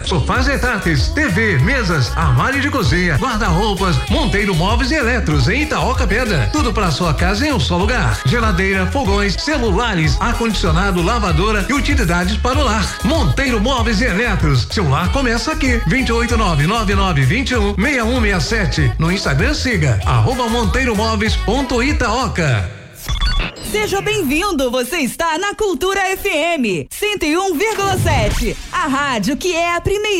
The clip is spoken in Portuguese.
sofás retráteis, TV, mesas, armário de cozinha, guarda-roupas, Monteiro Móveis e Eletros em Itaoca Pedra. Tudo para sua casa em um só lugar. Geladeira, fogões, celulares, ar-condicionado, lavadora e utilidades para o lar. Monteiro Móveis e Eletros. Seu lar começa aqui. 28999216167. No Instagram siga @monteiromóveis.itaoca. Seja bem-vindo, você está na Cultura FM 101,7, a rádio que é a primeira